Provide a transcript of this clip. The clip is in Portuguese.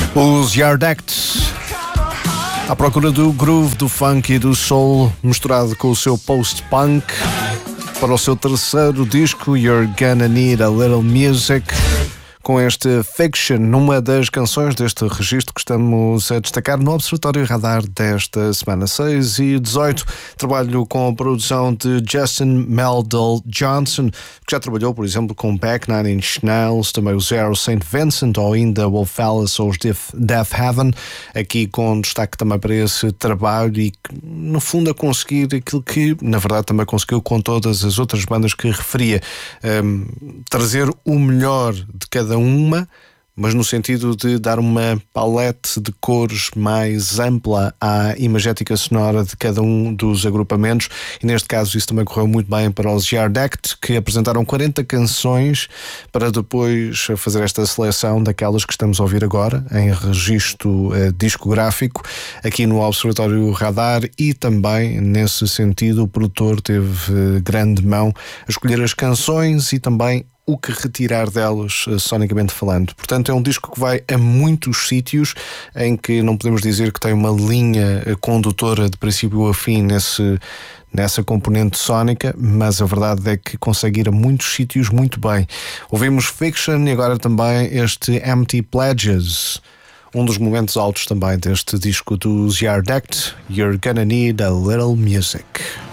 Os Yard Act, à procura do groove, do funk e do soul, misturado com o seu post-punk, para o seu terceiro disco, You're Gonna Need a Little Music, com este Fiction, numa das canções deste registro que estamos a destacar no Observatório Radar desta semana. 6 e 18, trabalho com a produção de Justin Meldal Johnson, que já trabalhou, por exemplo, com Beck, Nine Inch Nails, também o Zero St. Vincent, ou ainda Wolf Alice ou os Death Heaven, aqui com destaque também para esse trabalho e que, no fundo, a conseguir aquilo que, na verdade, também conseguiu com todas as outras bandas que referia, trazer o melhor de cada uma, mas no sentido de dar uma palete de cores mais ampla à imagética sonora de cada um dos agrupamentos, e neste caso isso também correu muito bem para os Yard Act, que apresentaram 40 canções para depois fazer esta seleção daquelas que estamos a ouvir agora em registro discográfico aqui no Observatório Radar, e também nesse sentido o produtor teve grande mão a escolher as canções e também o que retirar delas, sonicamente falando. Portanto, é um disco que vai a muitos sítios, em que não podemos dizer que tem uma linha condutora de princípio a fim nessa componente sónica, mas a verdade é que consegue ir a muitos sítios muito bem. Ouvimos Fiction e agora também este Empty Pledges, um dos momentos altos também deste disco dos Yard Act, You're Gonna Need a Little Music.